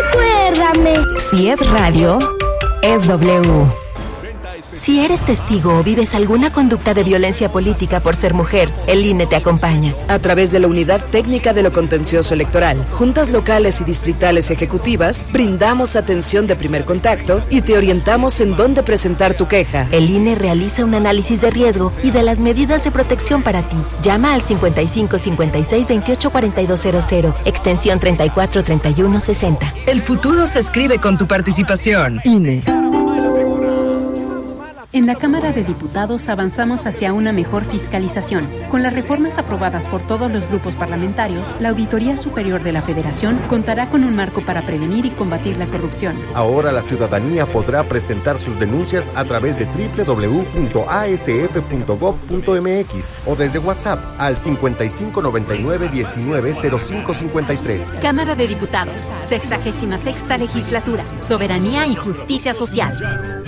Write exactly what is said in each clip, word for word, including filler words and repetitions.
Recuérdame. Si es radio, es W. Si eres testigo o vives alguna conducta de violencia política por ser mujer, el I N E te acompaña. A través de la Unidad Técnica de lo Contencioso Electoral, juntas locales y distritales ejecutivas, brindamos atención de primer contacto y te orientamos en dónde presentar tu queja. El I N E realiza un análisis de riesgo y de las medidas de protección para ti. Llama al cincuenta y cinco cincuenta y seis veintiocho cuarenta y dos cero cero, extensión treinta y cuatro treinta y uno sesenta. El futuro se escribe con tu participación. I N E. En la Cámara de Diputados avanzamos hacia una mejor fiscalización. Con las reformas aprobadas por todos los grupos parlamentarios, la Auditoría Superior de la Federación contará con un marco para prevenir y combatir la corrupción. Ahora la ciudadanía podrá presentar sus denuncias a través de doble u doble u doble u punto a s f punto gob punto m x o desde WhatsApp al cincuenta y cinco noventa y nueve diecinueve cero cinco cincuenta y tres. Cámara de Diputados, sexagésima sexta legislatura, soberanía y justicia social.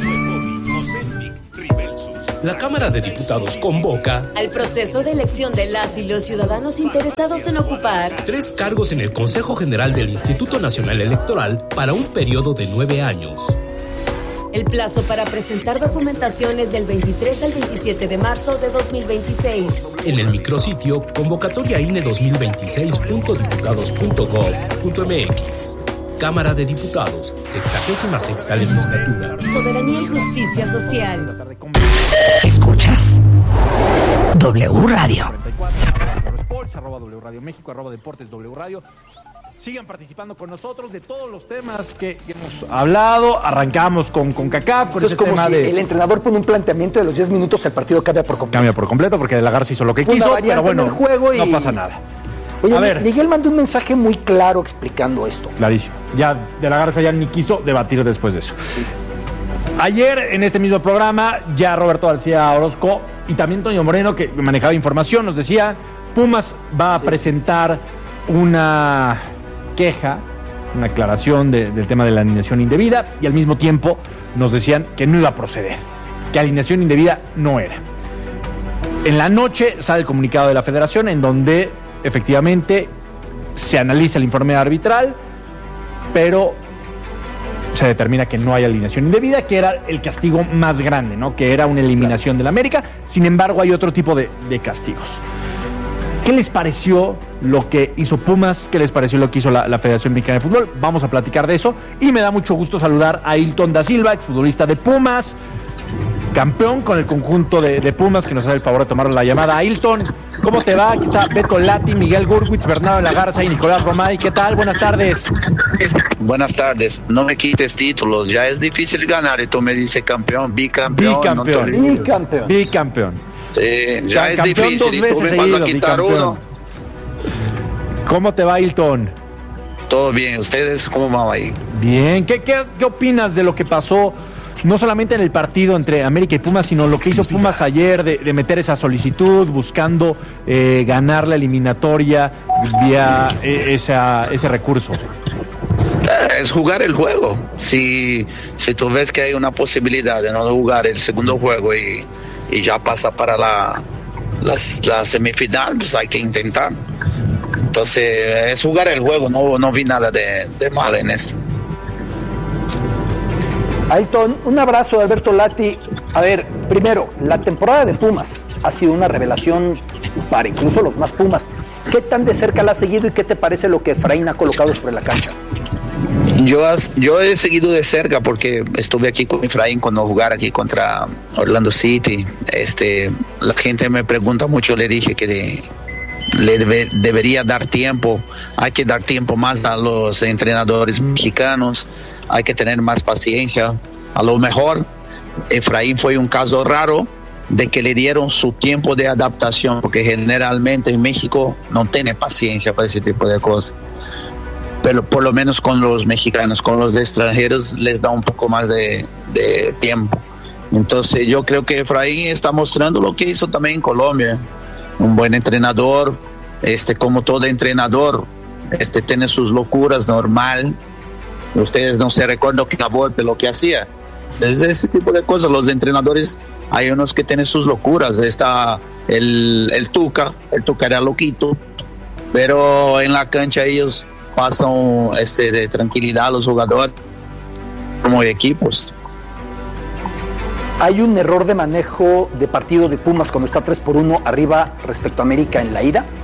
La Cámara de Diputados convoca al proceso de elección de las y los ciudadanos interesados en ocupar tres cargos en el Consejo General del Instituto Nacional Electoral para un periodo de nueve años. El plazo para presentar documentación es del veintitrés al veintisiete de marzo de dos mil veintiséis. En el micrositio convocatoria I N E dos mil veintiséis punto diputados punto gob punto m x. Cámara de Diputados, sexagésima sexta legislatura. Soberanía y justicia social. Escuchas W Radio. Arroba W Radio México, arroba Deportes W Radio. Sigan participando con nosotros de todos los temas que hemos hablado. Arrancamos con CONCACAF. Con Entonces, ese como tema si de... el entrenador pone un planteamiento de los diez minutos, el partido cambia por completo. Cambia por completo porque De la Garza hizo lo que Una quiso, variante pero bueno, en el juego y... no pasa nada. Oye, a ver. Miguel mandó un mensaje muy claro explicando esto. Clarísimo. Ya De la Garza ya ni quiso debatir después de eso. Sí. Ayer, en este mismo programa, ya Roberto García Orozco y también Toño Moreno, que manejaba información, nos decía, Pumas va a sí. presentar una queja, una aclaración de, del tema de la alineación indebida, y al mismo tiempo nos decían que no iba a proceder, que alineación indebida no era. En la noche sale el comunicado de la Federación en donde efectivamente se analiza el informe arbitral, pero se determina que no hay alineación indebida, que era el castigo más grande, ¿no? Que era una eliminación del América. Sin embargo, hay otro tipo de, de castigos. ¿Qué les pareció lo que hizo Pumas? ¿Qué les pareció lo que hizo la, la Federación Mexicana de Fútbol? Vamos a platicar de eso. Y me da mucho gusto saludar a Ailton da Silva, exfutbolista de Pumas, campeón con el conjunto de, de Pumas, que nos hace el favor de tomar la llamada. Ailton, ¿cómo te va? Aquí está Beto Lati, Miguel Gurwitz, Bernardo de la Garza y Nicolás Romay. ¿Qué tal? Buenas tardes. Buenas tardes. No me quites títulos. Ya es difícil ganar y tú me dices campeón, bicampeón. Bicampeón. No bicampeón. Bicampeón. Sí, ya es difícil y tú me vas a quitar uno. ¿Cómo te va, Ailton? Todo bien. ¿Ustedes cómo van ahí? Bien. ¿Qué, qué, qué opinas de lo que pasó? No solamente en el partido entre América y Pumas, sino lo que hizo Pumas ayer de, de meter esa solicitud, buscando eh, ganar la eliminatoria vía eh, esa, ese recurso. Es jugar el juego. Si, si tú ves que hay una posibilidad de no jugar el segundo juego y, y ya pasa para la, la, la semifinal, pues hay que intentar. Entonces es jugar el juego, no, no vi nada de, de mal en eso. Ailton, un abrazo de Alberto Lati. A ver, primero, la temporada de Pumas ha sido una revelación para incluso los más Pumas. ¿Qué tan de cerca la has seguido y qué te parece lo que Efraín ha colocado sobre la cancha? Yo, yo he seguido de cerca porque estuve aquí con Efraín cuando jugar aquí contra Orlando City. Este, la gente me pregunta mucho, le dije que de, le debe, debería dar tiempo, hay que dar tiempo más a los entrenadores mexicanos. Hay que tener más paciencia. A lo mejor Efraín fue un caso raro de que le dieron su tiempo de adaptación, porque generalmente en México no tiene paciencia para ese tipo de cosas. Pero por lo menos con los mexicanos, con los extranjeros les da un poco más de, de tiempo. Entonces yo creo que Efraín está mostrando lo que hizo también en Colombia. Un buen entrenador, este, como todo entrenador, este, tiene sus locuras, normal. Ustedes no se recuerdan que la Volpe lo que hacía. Desde ese tipo de cosas, los entrenadores, hay unos que tienen sus locuras. Está el, el Tuca, el Tuca era loquito, pero en la cancha ellos pasan este, de tranquilidad a los jugadores como equipos. ¿Hay un error de manejo de partido de Pumas cuando está tres por uno arriba respecto a América en la ida?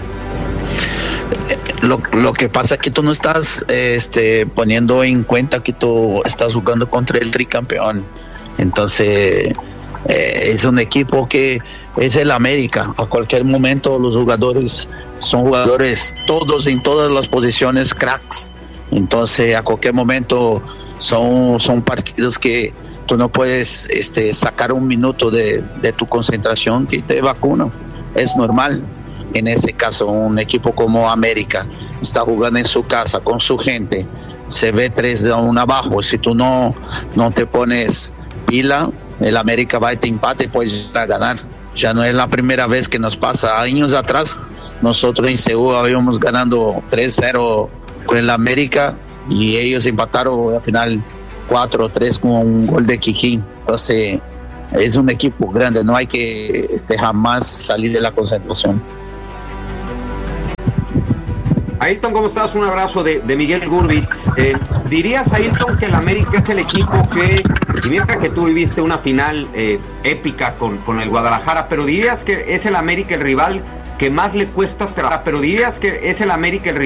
Lo, lo que pasa es que tú no estás este, poniendo en cuenta que tú estás jugando contra el tricampeón. Entonces, eh, es un equipo que es el América. A cualquier momento los jugadores son jugadores, todos en todas las posiciones, cracks. Entonces, a cualquier momento son, son partidos que tú no puedes este, sacar un minuto de, de tu concentración que te vacunan. Es normal. En ese caso, un equipo como América está jugando en su casa con su gente, se ve tres de uno abajo. Si tú no, no te pones pila, el América va y te empate y puedes a ganar. Ya no es la primera vez que nos pasa. Años atrás, nosotros en Seúl habíamos ganando tres cero con el América y ellos empataron al final cuatro tres con un gol de Kikín. Entonces, es un equipo grande, no hay que este, jamás salir de la concentración. Ailton, ¿cómo estás? Un abrazo de, de Miguel Gurbitz. Eh, ¿Dirías, Ailton, que el América es el equipo que, y mira que tú viviste una final eh, épica con, con el Guadalajara, pero dirías que es el América el rival que más le cuesta trabajar, pero dirías que es el América el rival